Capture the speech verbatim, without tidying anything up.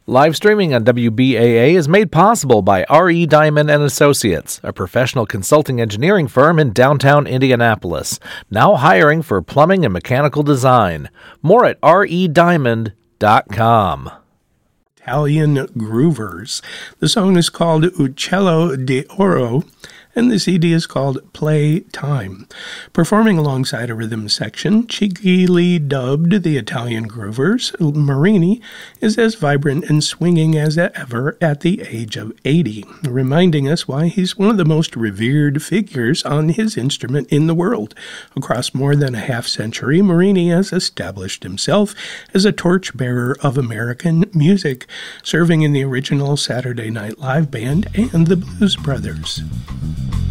Live streaming on W B A A is made possible by R E. Diamond and Associates, a professional consulting engineering firm in downtown Indianapolis, now hiring for plumbing and mechanical design. More at R E diamond dot com. Italian Groovers. The song is called Uccello d'Oro, and the C D is called Playtime. Performing alongside a rhythm section, cheekily dubbed the Italian Groovers, Marini is as vibrant and swinging as ever at the age of eighty, reminding us why he's one of the most revered figures on his instrument in the world. Across more than a half century, Marini has established himself as a torchbearer of American music, serving in the original Saturday Night Live band and the Blues Brothers.